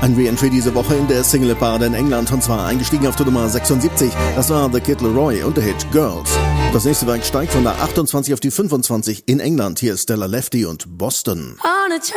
Ein Re-Entry diese Woche in der Single-Parade in England, und zwar eingestiegen auf der Nummer 76. Das war The Kid Laroi und der Hit Girls. Das nächste Werk steigt von der 28 auf die 25 in England. Hier ist Stella Lefty und Boston.